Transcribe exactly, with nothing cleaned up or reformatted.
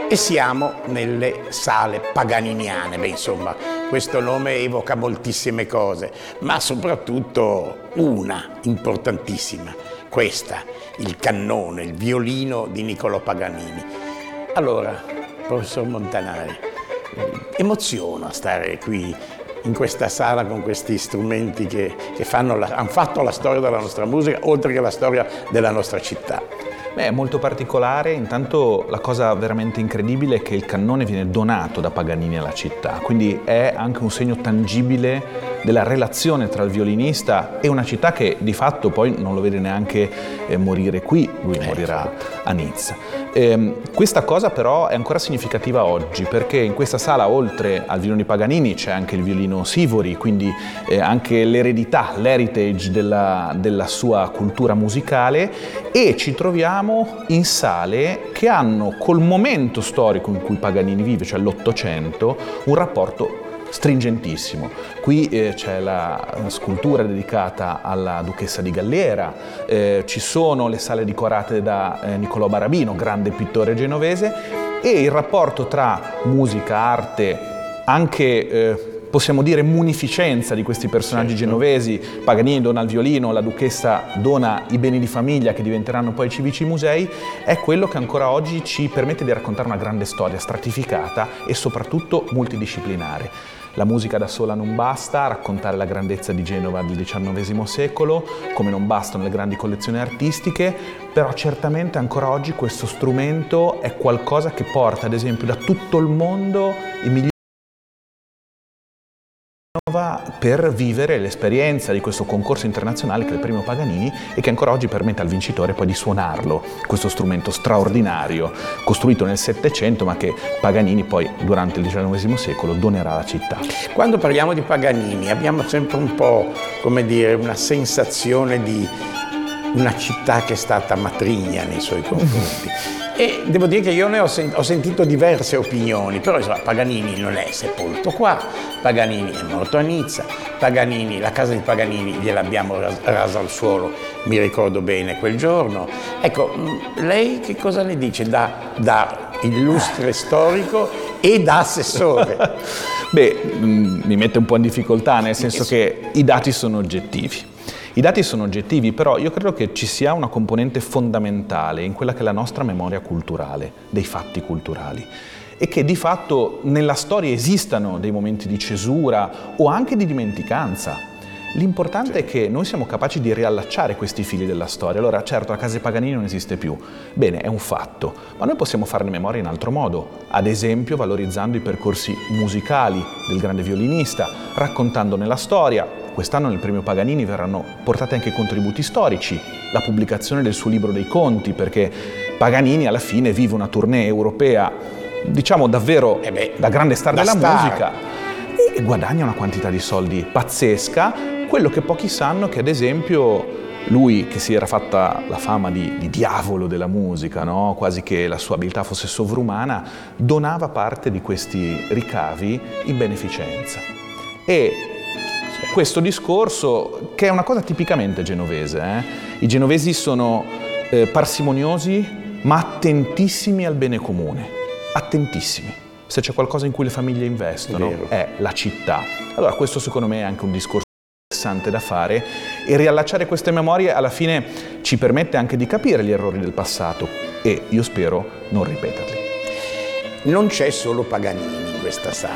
E siamo nelle sale paganiniane. Beh, insomma, questo nome evoca moltissime cose, ma soprattutto una importantissima, questa, il cannone, il violino di Niccolò Paganini. Allora, professor Montanari, emoziona stare qui in questa sala con questi strumenti che, che fanno la, hanno fatto la storia della nostra musica, oltre che la storia della nostra città. Beh, è molto particolare. Intanto la cosa veramente incredibile è che il cannone viene donato da Paganini alla città, quindi è anche un segno tangibile della relazione tra il violinista e una città che di fatto poi non lo vede neanche eh, morire qui, lui eh, morirà a Nizza. Eh, questa cosa però è ancora significativa oggi, perché in questa sala, oltre al violino di Paganini, c'è anche il violino Sivori, quindi eh, anche l'eredità, l'heritage della, della sua cultura musicale, e ci troviamo in sale che hanno col momento storico in cui Paganini vive, cioè l'Ottocento, un rapporto stringentissimo. Qui eh, c'è la scultura dedicata alla duchessa di Galliera, eh, ci sono le sale decorate da eh, Niccolò Barabino, grande pittore genovese, e il rapporto tra musica, arte, anche eh, possiamo dire munificenza di questi personaggi certo. genovesi. Paganini dona il violino, la duchessa dona i beni di famiglia che diventeranno poi civici musei, è quello che ancora oggi ci permette di raccontare una grande storia stratificata e soprattutto multidisciplinare. La musica da sola non basta a raccontare la grandezza di Genova del diciannovesimo secolo, come non bastano le grandi collezioni artistiche, però certamente ancora oggi questo strumento è qualcosa che porta, ad esempio, da tutto il mondo i migliori per vivere l'esperienza di questo concorso internazionale che è il premio Paganini e che ancora oggi permette al vincitore poi di suonarlo, questo strumento straordinario costruito nel Settecento ma che Paganini poi durante il diciannovesimo secolo donerà alla città. Quando parliamo di Paganini abbiamo sempre un po', come dire, una sensazione di una città che è stata matrigna nei suoi confronti. E devo dire che io ne ho, sent- ho sentito diverse opinioni, però insomma, Paganini non è sepolto qua, Paganini è morto a Nizza, Paganini, la casa di Paganini gliel'abbiamo ras- rasa al suolo, mi ricordo bene quel giorno. Ecco, lei che cosa ne dice da, da illustre storico e da assessore? Beh, mh, mi mette un po' in difficoltà, nel senso che i dati sono oggettivi. I dati sono oggettivi, però io credo che ci sia una componente fondamentale in quella che è la nostra memoria culturale, dei fatti culturali, e che di fatto nella storia esistano dei momenti di cesura o anche di dimenticanza. L'importante sì. è che noi siamo capaci di riallacciare questi fili della storia. Allora, certo, la casa di Paganini non esiste più. Bene, è un fatto, ma noi possiamo farne memoria in altro modo, ad esempio valorizzando i percorsi musicali del grande violinista, raccontandone la storia. Quest'anno nel premio Paganini verranno portati anche contributi storici, la pubblicazione del suo libro dei conti, perché Paganini alla fine vive una tournée europea, diciamo davvero eh beh, da grande star della star. musica, e guadagna una quantità di soldi pazzesca. Quello che pochi sanno è che, ad esempio, lui, che si era fatta la fama di, di diavolo della musica, no? Quasi che la sua abilità fosse sovrumana, donava parte di questi ricavi in beneficenza. E questo discorso, che è una cosa tipicamente genovese, eh? I genovesi sono eh, parsimoniosi ma attentissimi al bene comune, attentissimi. Se c'è qualcosa in cui le famiglie investono è, è la città. Allora questo secondo me è anche un discorso interessante da fare, e riallacciare queste memorie alla fine ci permette anche di capire gli errori del passato e io spero non ripeterli. Non c'è solo Paganini in questa sala.